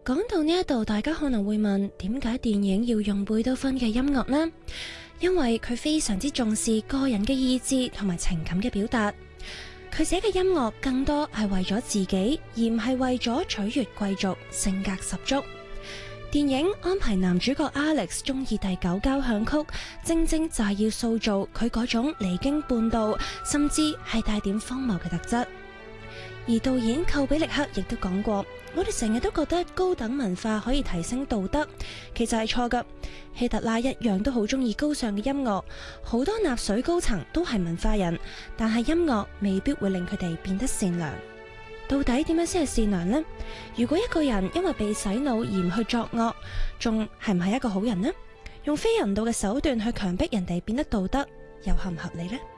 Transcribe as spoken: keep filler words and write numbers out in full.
講到呢一度，大家可能會問，點解電影要用貝多芬嘅音樂呢？因為佢非常之重視個人嘅意志同埋情感嘅表達，佢寫嘅音樂更多係為咗自己，而唔係為咗取悅貴族，性格十足。電影安排男主角 Alex 中意第九交響曲，正正就係要塑造佢嗰種離經叛道，甚至係帶點荒謬嘅特質。而導演寇比力克亦都講過，我哋成日都覺得高等文化可以提升道德，其實係錯㗎。希特拉一樣都好中意高尚嘅音樂，好多納粹高層都係文化人，但係音樂未必會令佢哋變得善良。到底點樣先係善良呢？如果一個人因為被洗腦而唔去作惡，仲係唔係一個好人呢？用非人道嘅手段去強迫人哋變得道德，又合唔合理呢？